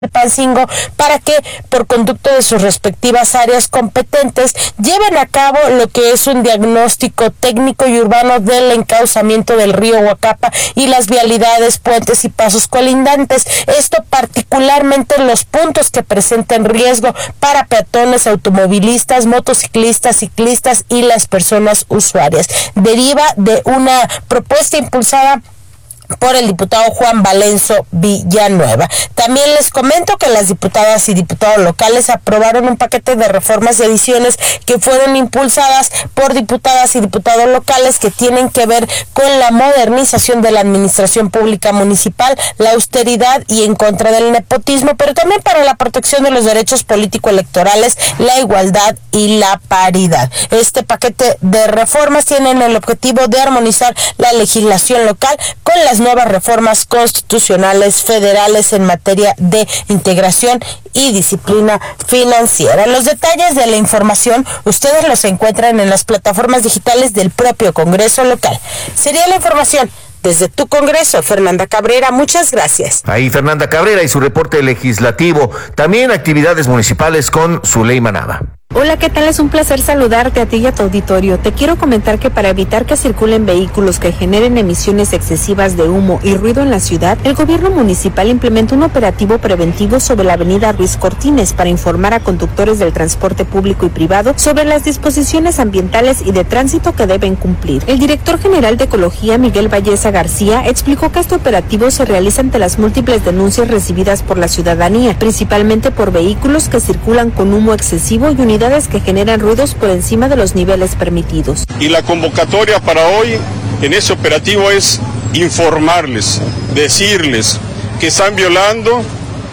Pancingo para que, por conducto de sus respectivas áreas competentes, lleven a cabo lo que es un diagnóstico técnico y urbano del encauzamiento del río Huacapa y las vialidades, puentes y pasos colindantes. Esto particularmente en los puntos que presenten riesgo para peatones, automovilistas, motociclistas, ciclistas y las personas usuarias. Deriva de una propuesta impulsada por el diputado Juan Valenzo Villanueva. También les comento que las diputadas y diputados locales aprobaron un paquete de reformas y adiciones que fueron impulsadas por diputadas y diputados locales que tienen que ver con la modernización de la administración pública municipal, la austeridad y en contra del nepotismo, pero también para la protección de los derechos político-electorales, la igualdad y la paridad. Este paquete de reformas tienen el objetivo de armonizar la legislación local con las nuevas reformas constitucionales federales en materia de integración y disciplina financiera. Los detalles de la información ustedes los encuentran en las plataformas digitales del propio Congreso local. Sería la información desde tu Congreso, Fernanda Cabrera. Muchas gracias. Ahí Fernanda Cabrera y su reporte legislativo. También actividades municipales con Zuleima Nava. Hola, ¿qué tal? Es un placer saludarte a ti y a tu auditorio. Te quiero comentar que para evitar que circulen vehículos que generen emisiones excesivas de humo y ruido en la ciudad, el gobierno municipal implementó un operativo preventivo sobre la avenida Ruiz Cortines para informar a conductores del transporte público y privado sobre las disposiciones ambientales y de tránsito que deben cumplir. El director general de Ecología, Miguel Valleza García, explicó que este operativo se realiza ante las múltiples denuncias recibidas por la ciudadanía, principalmente por vehículos que circulan con humo excesivo y unidades que generan ruidos por encima de los niveles permitidos. Y la convocatoria para hoy en ese operativo es informarles, decirles que están violando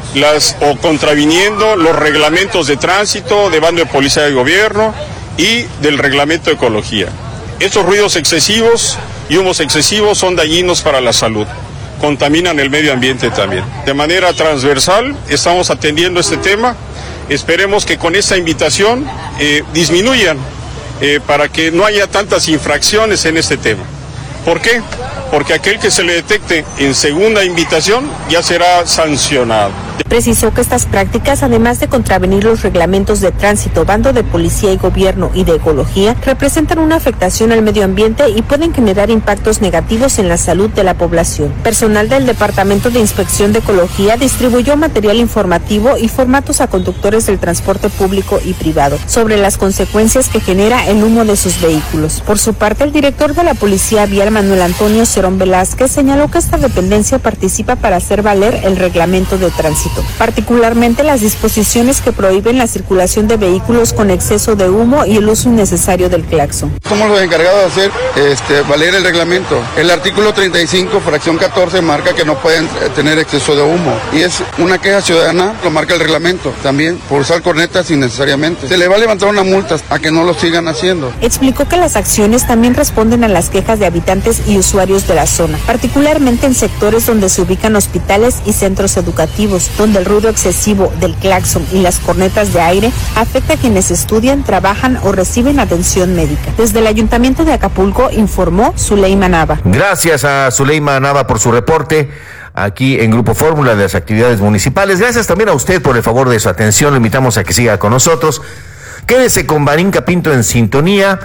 o contraviniendo los reglamentos de tránsito, de bando de policía de gobierno y del reglamento de ecología. Estos ruidos excesivos y humos excesivos son dañinos para la salud, contaminan el medio ambiente también. De manera transversal estamos atendiendo este tema. Esperemos que con esta invitación disminuyan para que no haya tantas infracciones en este tema. ¿Por qué? Porque aquel que se le detecte en segunda invitación ya será sancionado. Precisó que estas prácticas, además de contravenir los reglamentos de tránsito, bando de policía y gobierno y de ecología, representan una afectación al medio ambiente y pueden generar impactos negativos en la salud de la población. Personal del Departamento de Inspección de Ecología distribuyó material informativo y formatos a conductores del transporte público y privado sobre las consecuencias que genera el humo de sus vehículos. Por su parte, el director de la Policía Vial, Manuel Antonio Cerón Velázquez, señaló que esta dependencia participa para hacer valer el reglamento de tránsito, particularmente las disposiciones que prohíben la circulación de vehículos con exceso de humo y el uso innecesario del claxon. Somos los encargados de hacer valer el reglamento. El artículo 35, fracción 14, marca que no pueden tener exceso de humo. Y es una queja ciudadana, lo marca el reglamento también, por usar cornetas innecesariamente. Se le va a levantar una multa a que no lo sigan haciendo. Explicó que las acciones también responden a las quejas de habitantes y usuarios de la zona, particularmente en sectores donde se ubican hospitales y centros educativos, donde el ruido excesivo del claxon y las cornetas de aire afecta a quienes estudian, trabajan o reciben atención médica. Desde el Ayuntamiento de Acapulco informó Zuleima Nava. Gracias a Zuleima Nava por su reporte aquí en Grupo Fórmula de las actividades municipales. Gracias también a usted por el favor de su atención. Lo invitamos a que siga con nosotros. Quédese con Varinka Pinto en sintonía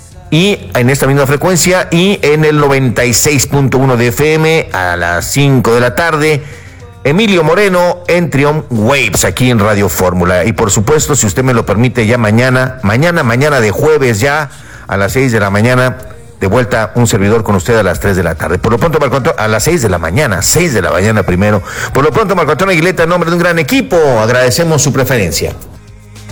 y en esta misma frecuencia y en el 96.1 de FM a las 5 de la tarde. Emilio Moreno en Triumph Waves aquí en Radio Fórmula. Y por supuesto, si usted me lo permite, ya mañana de jueves ya a las 6 de la mañana, de vuelta un servidor con usted a las 3 de la tarde. Por lo pronto, Marco Antonio, a las 6 de la mañana primero. Por lo pronto, Marco Antonio Aguileta, en nombre de un gran equipo, agradecemos su preferencia.